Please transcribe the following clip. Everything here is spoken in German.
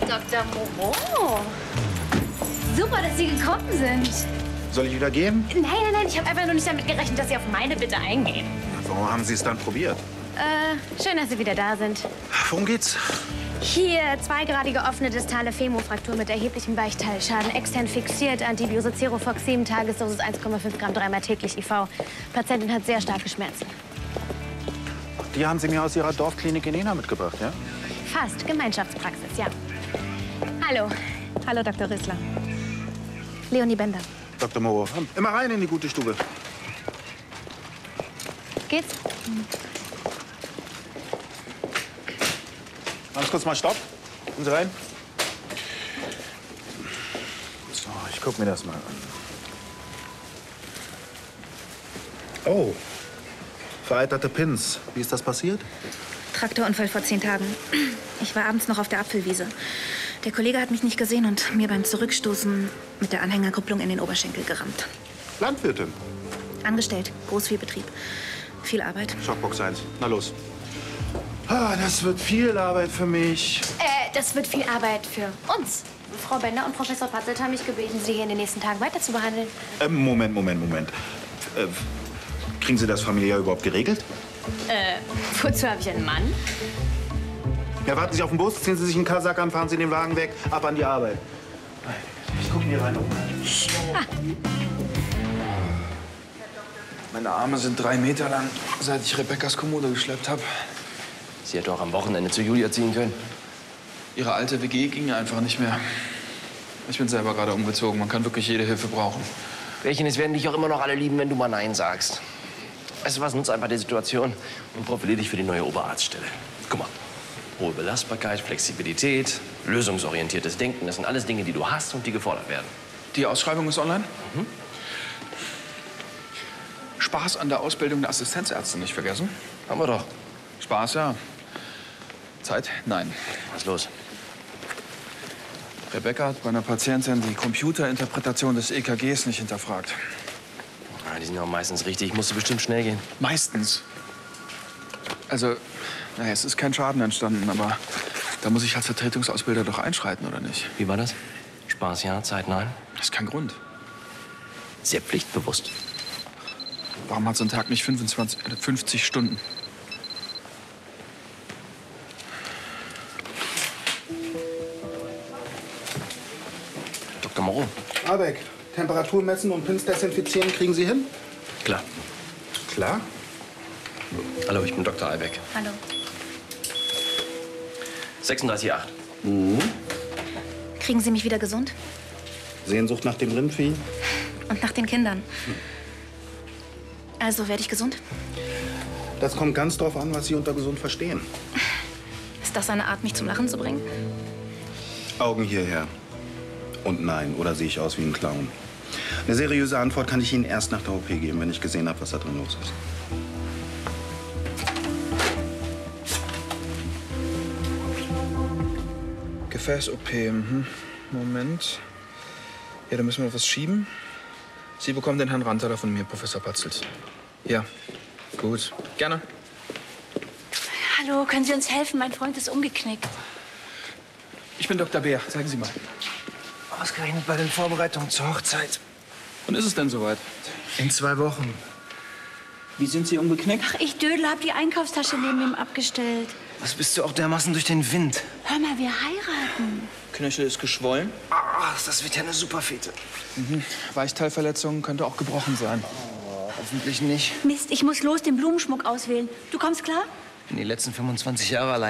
Dr. Moreau. Super, dass Sie gekommen sind. Soll ich wieder gehen? Nein, ich habe einfach nur nicht damit gerechnet, dass Sie auf meine Bitte eingehen. Warum haben Sie es dann probiert? Schön, dass Sie wieder da sind. Worum geht's? Hier, zweigradige offene distale Femofraktur mit erheblichem Weichteilschaden. Extern fixiert, Antibiose Cerofox, 7 Tagesdosis, 1,5 Gramm, 3-mal täglich IV. Patientin hat sehr starke Schmerzen. Die haben Sie mir aus Ihrer Dorfklinik in Jena mitgebracht, ja? Fast. Gemeinschaftspraxis, ja. Hallo. Hallo, Dr. Rissler. Leonie Bender. Dr. Moreau, immer rein in die gute Stube. Geht's? Ganz kurz mal Stopp. Kommen Sie rein. So, ich guck mir das mal an. Oh, veralterte Pins. Wie ist das passiert? Traktorunfall vor 10 Tagen. Ich war abends noch auf der Apfelwiese. Der Kollege hat mich nicht gesehen und mir beim Zurückstoßen mit der Anhängerkupplung in den Oberschenkel gerammt. Landwirtin. Angestellt, Großviehbetrieb. Viel Arbeit. Schockbox 1. Na los. Ah, das wird viel Arbeit für mich. Das wird viel Arbeit für uns. Frau Bender und Professor Patzelt haben mich gebeten, Sie hier in den nächsten Tagen weiter zu behandeln. Moment. Kriegen Sie das familiär überhaupt geregelt? Wozu habe ich einen Mann? Ja, warten Sie auf den Bus, ziehen Sie sich einen Kasak an, fahren Sie den Wagen weg, ab an die Arbeit. Ich gucke hier rein. Meine Arme sind 3 Meter lang, seit ich Rebekkas Kommode geschleppt habe. Sie hätte auch am Wochenende zu Julia ziehen können. Ihre alte WG ging einfach nicht mehr. Ich bin selber gerade umgezogen. Man kann wirklich jede Hilfe brauchen. Welchen, es werden dich auch immer noch alle lieben, wenn du mal Nein sagst. Weißt du was, nutz einfach die Situation und profilier dich für die neue Oberarztstelle. Guck mal, hohe Belastbarkeit, Flexibilität, lösungsorientiertes Denken, das sind alles Dinge, die du hast und die gefordert werden. Die Ausschreibung ist online? Mhm. Spaß an der Ausbildung der Assistenzärzte nicht vergessen. Haben wir doch. Spaß, ja. Zeit? Nein. Was ist los? Rebekka hat bei einer Patientin die Computerinterpretation des EKGs nicht hinterfragt. Ah, die sind ja auch meistens richtig. Musste bestimmt schnell gehen. Meistens. Also, naja, es ist kein Schaden entstanden, aber da muss ich als Vertretungsausbilder doch einschreiten, oder nicht? Wie war das? Spaß ja, Zeit nein? Das ist kein Grund. Sehr pflichtbewusst. Warum hat so ein Tag nicht 50 Stunden? Dr. Moreau. Habeck, Temperatur messen und Pins desinfizieren, kriegen Sie hin? Klar. Klar. Hallo, ich bin Dr. Albeck. Hallo. 36,8. Kriegen Sie mich wieder gesund? Sehnsucht nach dem Rindvieh? Und nach den Kindern. Also werde ich gesund? Das kommt ganz drauf an, was Sie unter gesund verstehen. Ist das eine Art, mich zum Lachen zu bringen? Augen hierher. Und nein, oder sehe ich aus wie ein Clown? Eine seriöse Antwort kann ich Ihnen erst nach der OP geben, wenn ich gesehen habe, was da drin los ist. Gefäß-OP. Moment. Ja, da müssen wir was schieben. Sie bekommen den Herrn Rantaler von mir, Professor Patzelt. Ja, gut. Gerne. Hallo, können Sie uns helfen? Mein Freund ist umgeknickt. Ich bin Dr. Beer. Zeigen Sie mal. Ausgerechnet bei den Vorbereitungen zur Hochzeit. Wann ist es denn soweit? In 2 Wochen. Wie sind Sie umgeknickt? Ach, ich Dödel, hab die Einkaufstasche neben ihm abgestellt. Was bist du auch dermaßen durch den Wind? Hör mal, wir heiraten. Knöchel ist geschwollen. Ah, das wird ja eine super Fete. Weichteilverletzung könnte auch gebrochen sein. Hoffentlich nicht. Mist, ich muss los den Blumenschmuck auswählen. Du kommst klar? In die letzten 25 Jahre allein